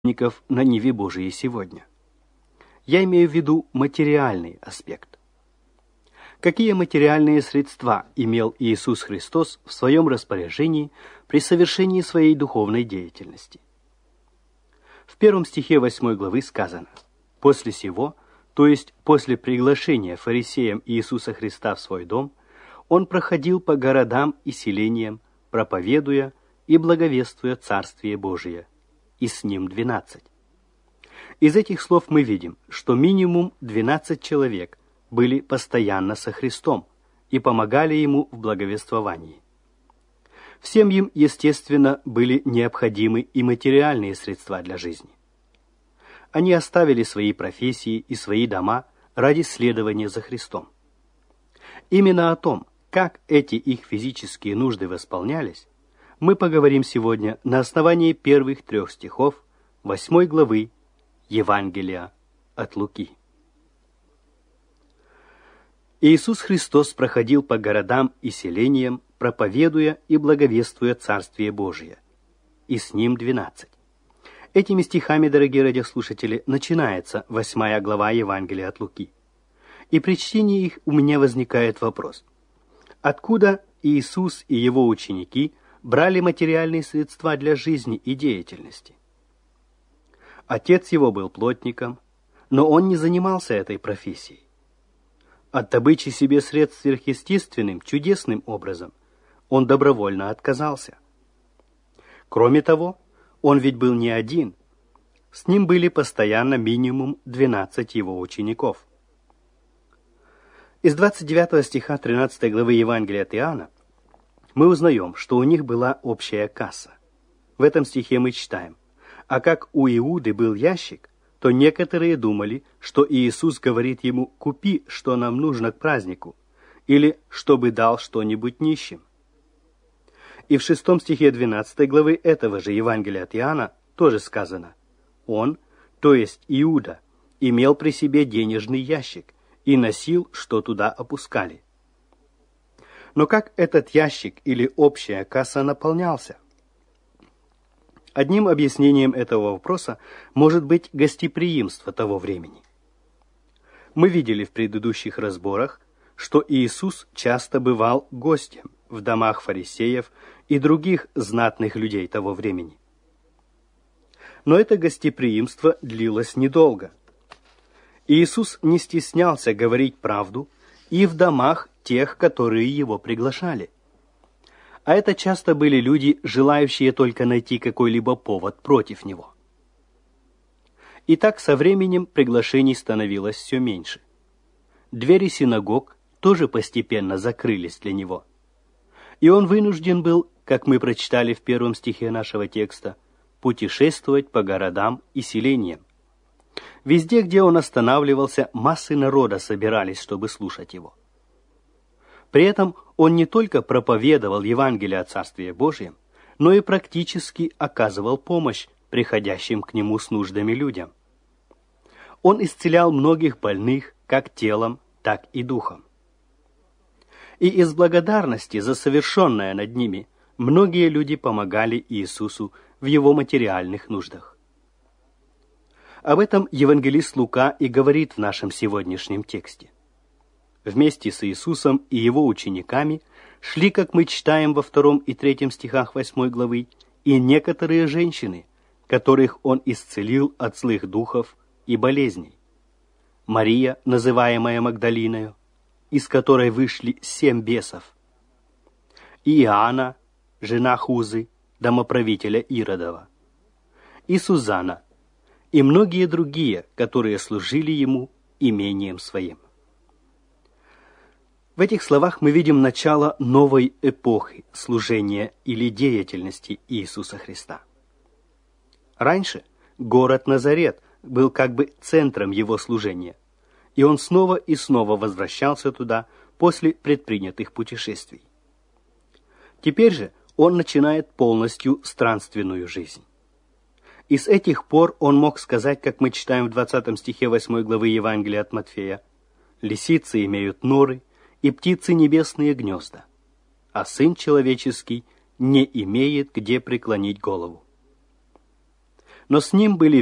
на Ниве Божией сегодня. Я имею в виду материальный аспект. Какие материальные средства имел Иисус Христос в своем распоряжении при совершении своей духовной деятельности? В 1 стихе 8 главы сказано: «После сего, то есть после приглашения фарисеям Иисуса Христа в свой дом, Он проходил по городам и селениям, проповедуя и благовествуя Царствие Божие, и с Ним 12». Из этих слов мы видим, что минимум 12 человек были постоянно со Христом и помогали Ему в благовествовании. Всем им, естественно, были необходимы и материальные средства для жизни. Они оставили свои профессии и свои дома ради следования за Христом. Именно о том, как эти их физические нужды восполнялись, мы поговорим сегодня на основании первых 3 стихов 8 главы Евангелия от Луки. Иисус Христос проходил по городам и селениям, проповедуя и благовествуя Царствие Божие, и с Ним 12. Этими стихами, дорогие радиослушатели, начинается 8 глава Евангелия от Луки. И при чтении их у меня возникает вопрос: откуда Иисус и Его ученики брали материальные средства для жизни и деятельности? Отец его был плотником, но он не занимался этой профессией. От добычи себе средств сверхъестественным, чудесным образом он добровольно отказался. Кроме того, он ведь был не один. С ним были постоянно минимум 12 его учеников. Из 29 стиха 13 главы Евангелия от Иоанна мы узнаем, что у них была общая касса. В этом стихе мы читаем: «А как у Иуды был ящик, то некоторые думали, что Иисус говорит ему: купи, что нам нужно к празднику, или чтобы дал что-нибудь нищим». И в 6 стихе 12 главы этого же Евангелия от Иоанна тоже сказано: «Он, то есть Иуда, имел при себе денежный ящик и носил, что туда опускали». Но как этот ящик или общая касса наполнялся? Одним объяснением этого вопроса может быть гостеприимство того времени. Мы видели в предыдущих разборах, что Иисус часто бывал гостем в домах фарисеев и других знатных людей того времени. Но это гостеприимство длилось недолго. Иисус не стеснялся говорить правду и в домах тех, которые его приглашали. А это часто были люди, желающие только найти какой-либо повод против него. И так со временем приглашений становилось все меньше. Двери синагог тоже постепенно закрылись для него. И он вынужден был, как мы прочитали в 1 стихе нашего текста, путешествовать по городам и селениям. Везде, где он останавливался, массы народа собирались, чтобы слушать его. При этом он не только проповедовал Евангелие о Царстве Божьем, но и практически оказывал помощь приходящим к нему с нуждами людям. Он исцелял многих больных как телом, так и духом. И из благодарности за совершенное над ними многие люди помогали Иисусу в его материальных нуждах. Об этом евангелист Лука и говорит в нашем сегодняшнем тексте. Вместе с Иисусом и его учениками шли, как мы читаем во 2 и 3 стихах 8 главы, и некоторые женщины, которых он исцелил от злых духов и болезней. Мария, называемая Магдалиною, из которой вышли 7 бесов, и Иоанна, жена Хузы, домоправителя Иродова, и Сузанна, и многие другие, которые служили ему имением своим. В этих словах мы видим начало новой эпохи служения или деятельности Иисуса Христа. Раньше город Назарет был как бы центром его служения, и он снова и снова возвращался туда после предпринятых путешествий. Теперь же он начинает полностью странственную жизнь. И с этих пор он мог сказать, как мы читаем в 20 стихе 8 главы Евангелия от Матфея: «Лисицы имеют норы, и птицы небесные гнезда, а Сын Человеческий не имеет где преклонить голову». но с ним были